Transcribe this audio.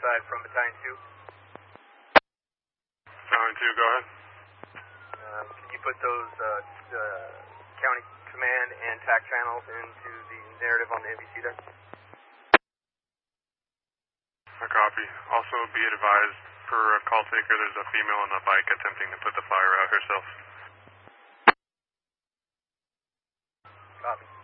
side from Battalion 2. Battalion 2, go ahead. Can you put those county command and TAC channels into the narrative on the NBC there? A copy. Also, be advised, per call taker, there's a female on a bike attempting to put the fire out herself. Copy.